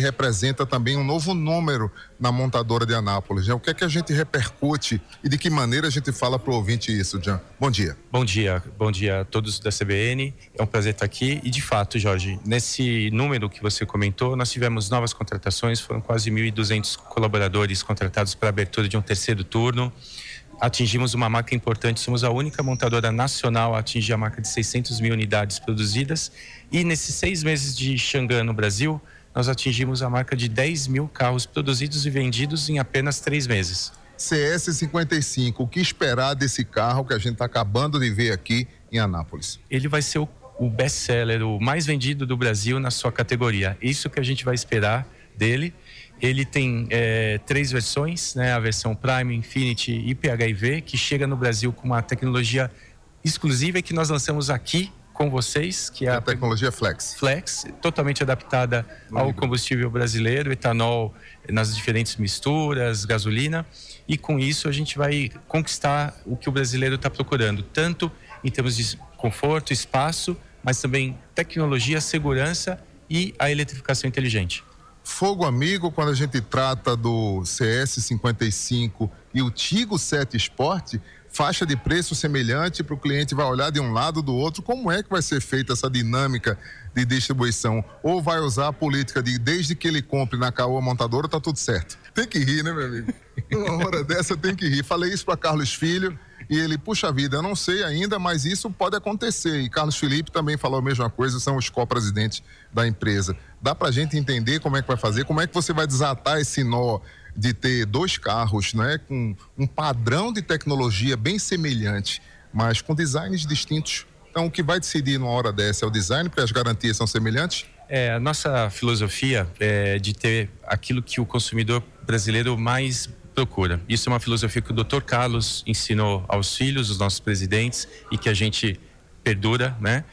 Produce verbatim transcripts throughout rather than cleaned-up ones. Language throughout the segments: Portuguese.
representa também um novo número na montadora de Anápolis. O que é que a gente repercute e de que maneira a gente fala para o ouvinte isso, Jean? Bom dia. Bom dia, bom dia a todos da C B N. É um prazer estar aqui e, de fato, Jorge, nesse número que você comentou, nós tivemos novas contratações, foram quase mil e duzentos colaboradores contratados para a abertura de um terceiro turno. Atingimos uma marca importante, somos a única montadora nacional a atingir a marca de seiscentas mil unidades produzidas, e nesses seis meses de Xangan no Brasil, nós atingimos a marca de dez mil carros produzidos e vendidos em apenas três meses. C S cinquenta e cinco, o que esperar desse carro que a gente está acabando de ver aqui em Anápolis? Ele vai ser o, o best-seller, o mais vendido do Brasil na sua categoria. Isso que a gente vai esperar dele. Ele tem é, três versões, né? A versão Prime, Infinity e P H I V, que chega no Brasil com uma tecnologia exclusiva que nós lançamos aqui com vocês, que é a, a tecnologia Flex. Flex, totalmente adaptada no ao combustível brasileiro, etanol nas diferentes misturas, gasolina, e com isso a gente vai conquistar o que o brasileiro está procurando, tanto em termos de conforto, espaço, mas também tecnologia, segurança e a eletrificação inteligente. Fogo amigo quando a gente trata do C S cinquenta e cinco e o Tigo sete Sport, faixa de preço semelhante para o cliente, vai olhar de um lado do outro, como é que vai ser feita essa dinâmica de distribuição? Ou vai usar a política de desde que ele compre na Caoa Montadora, tá tudo certo? Tem que rir, né, meu amigo? Uma hora dessa tem que rir. Falei isso para Carlos Filho e ele, puxa vida, eu não sei ainda, mas isso pode acontecer. E Carlos Felipe também falou a mesma coisa, são os co-presidentes da empresa. Dá pra gente entender como é que vai fazer, como é que você vai desatar esse nó de ter dois carros, né, com um padrão de tecnologia bem semelhante, mas com designs distintos. Então, o que vai decidir numa hora dessa é o design, porque as garantias são semelhantes? É, a nossa filosofia é de ter aquilo que o consumidor brasileiro mais procura. Isso é uma filosofia que o doutor Carlos ensinou aos filhos, os nossos presidentes, e que a gente perdura, né?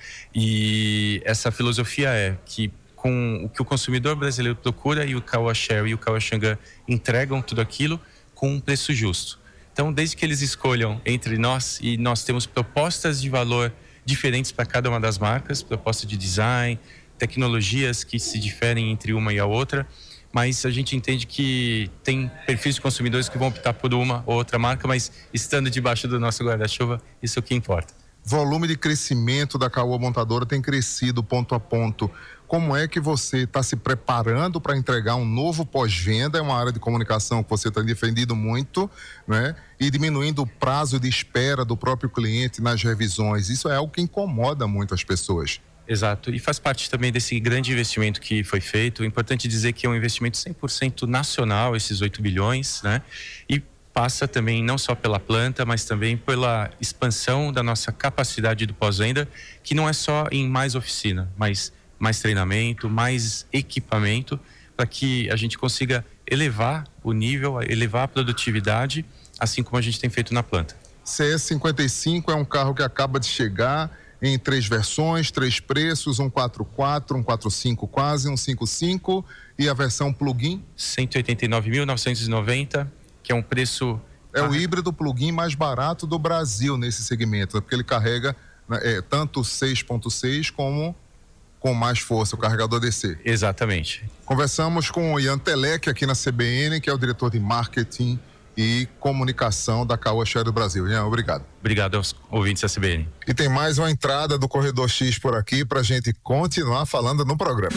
E essa filosofia é que com o que o consumidor brasileiro procura e o Caoa Sherry e o Caoa Xangan entregam tudo aquilo com um preço justo. Então, desde que eles escolham entre nós, e nós temos propostas de valor diferentes para cada uma das marcas, proposta de design, tecnologias que se diferem entre uma e a outra, mas a gente entende que tem perfis de consumidores que vão optar por uma ou outra marca, mas estando debaixo do nosso guarda-chuva, isso é o que importa. Volume de crescimento da Caoa Montadora tem crescido ponto a ponto. Como é que você está se preparando para entregar um novo pós-venda? É uma área de comunicação que você tem defendido muito, né? E diminuindo o prazo de espera do próprio cliente nas revisões. Isso é algo que incomoda muito as pessoas. Exato, e faz parte também desse grande investimento que foi feito. É importante dizer que é um investimento cem por cento nacional, esses oito bilhões, né? E passa também não só pela planta, mas também pela expansão da nossa capacidade do pós-venda, que não é só em mais oficina, mas mais treinamento, mais equipamento, para que a gente consiga elevar o nível, elevar a produtividade, assim como a gente tem feito na planta. C S cinquenta e cinco é um carro que acaba de chegar em três versões, três preços, um quatro quatro, um quatro cinco quase, um cinco cinco e a versão plug-in? cento e oitenta e nove mil novecentos e noventa, que é um preço... É ah, o híbrido plug-in mais barato do Brasil nesse segmento, porque ele carrega é, tanto seis ponto seis como com mais força, o carregador D C. Exatamente. Conversamos com o Ian Telec aqui na C B N, que é o diretor de marketing e comunicação da Caoa Sherry do Brasil. Ian, obrigado. Obrigado aos ouvintes da C B N. E tem mais uma entrada do Corredor X por aqui para a gente continuar falando no programa.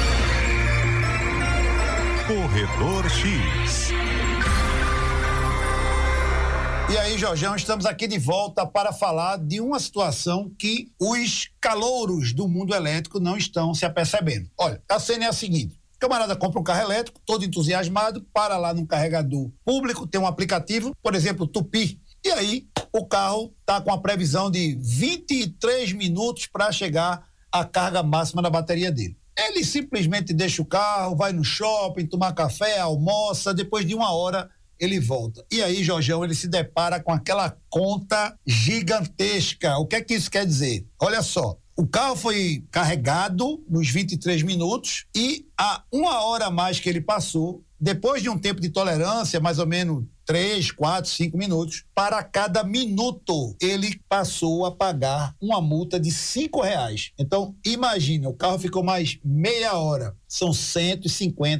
Corredor X. E aí, Jorjão, estamos aqui de volta para falar de uma situação que os calouros do mundo elétrico não estão se apercebendo. Olha, a cena é a seguinte: o camarada compra um carro elétrico, todo entusiasmado, para lá num carregador público, tem um aplicativo, por exemplo, Tupi, e aí o carro está com a previsão de vinte e três minutos para chegar à carga máxima da bateria dele. Ele simplesmente deixa o carro, vai no shopping, tomar café, almoça, depois de uma hora ele volta. E aí, Jorjão, ele se depara com aquela conta gigantesca. O que é que isso quer dizer? Olha só, o carro foi carregado nos vinte e três minutos e a uma hora a mais que ele passou, depois de um tempo de tolerância, mais ou menos três, quatro, cinco minutos, para cada minuto ele passou a pagar uma multa de cinco reais. Então, imagina, o carro ficou mais meia hora, são cento e cinquenta